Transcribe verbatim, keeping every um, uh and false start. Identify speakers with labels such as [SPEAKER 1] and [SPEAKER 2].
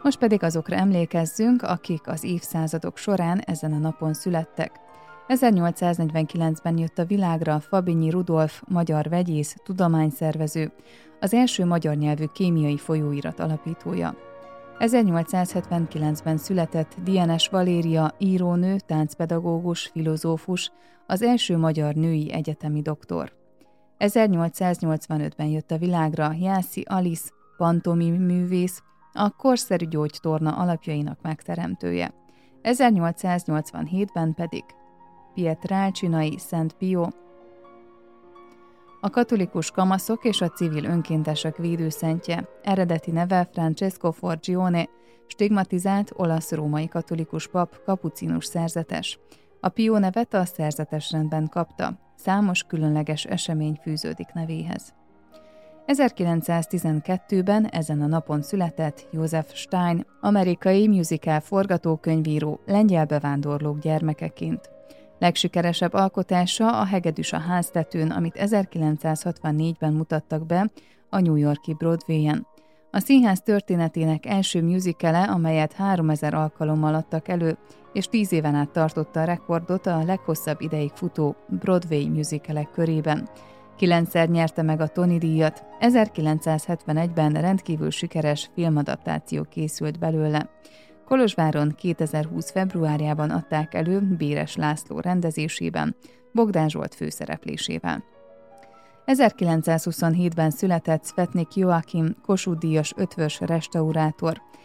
[SPEAKER 1] Most pedig azokra emlékezzünk, akik az évszázadok során ezen a napon születtek. ezernyolcszáznegyvenkilencben jött a világra Fabinyi Rudolf, magyar vegyész, tudományszervező, az első magyar nyelvű kémiai folyóirat alapítója. ezernyolcszázhetvenkilencben született Dienes Valéria, írónő, táncpedagógus, filozófus, az első magyar női egyetemi doktor. ezernyolcszáznyolcvanötben jött a világra Jászi Alice, pantomim művész, a korszerű gyógytorna alapjainak megteremtője. ezernyolcszáznyolcvanhétben pedig Pietrelcinai Szent Pio, a katolikus kamaszok és a civil önkéntesek védőszentje, eredeti neve Francesco Forgione, stigmatizált olasz-római katolikus pap, kapucinus szerzetes. A Pio nevet a szerzetesrendben kapta, számos különleges esemény fűződik nevéhez. ezerkilencszáztizenkettőben ezen a napon született Joseph Stein, amerikai musical forgatókönyvíró, lengyel bevándorlók gyermekeként. Legsikeresebb alkotása a Hegedűs a háztetőn, amit ezerkilencszázhatvannégyben mutattak be a New York-i Broadwayen. A színház történetének első musicale, amelyet háromezer alkalommal adtak elő, és tíz éven át tartotta a rekordot a leghosszabb ideig futó Broadway musicalek körében. Kilencszer nyerte meg a Tony-díjat, ezerkilencszázhetvenegyben rendkívül sikeres filmadaptáció készült belőle. Kolozsváron kétezer-húsz februárjában adták elő Béres László rendezésében, Bogdán Zsolt főszereplésével. ezerkilencszázhuszonhétben született Szvetnik Joachim, Kossuth-díjas ötvös restaurátor,